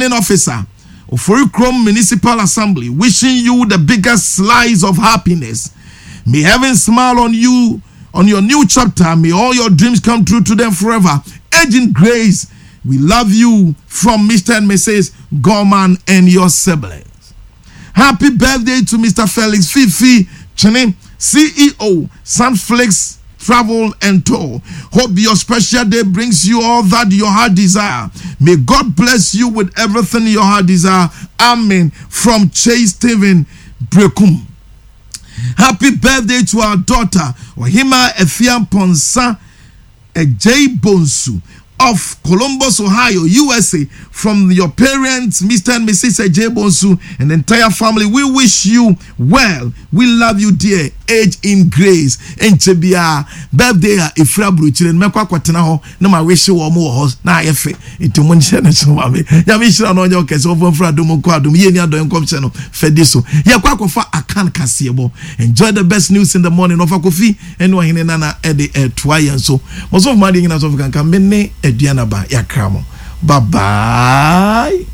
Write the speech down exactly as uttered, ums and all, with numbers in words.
returning officer of Orikrom Municipal Assembly, wishing you the biggest slice of happiness. May heaven smile on you on your new chapter. May all your dreams come true to them forever. Agent Grace, we love you from Mister and Missus Gorman and your siblings. Happy birthday to Mister Felix Fifi Chene, C E O, Sunflakes Travel and Tour. Hope your special day brings you all that your heart desire. May God bless you with everything your heart desire. Amen. From Chase Steven Brekum. Happy birthday to our daughter, Ohima Efiam Ponsa J. Bonsu of Columbus, Ohio, U S A. From your parents, Mister and Missus J. Bonsu, and the entire family, we wish you well. We love you, dear. Age in grace. And Chebia, birthday, if Rabru, children, Mekwa Quatanaho, no, my wish you one more horse. Now, if it to Munchen and so on, Yamisha on your case over Fradumo Quadum, Yenia don't come channel, Fediso. Yakwakofa, I can't cassiable. Enjoy the best news in the morning of a coffee, and one in Nana Eddie at Twy and so. Most of my dinner of Cancamene, Ediana by Yakramo. Bye bye.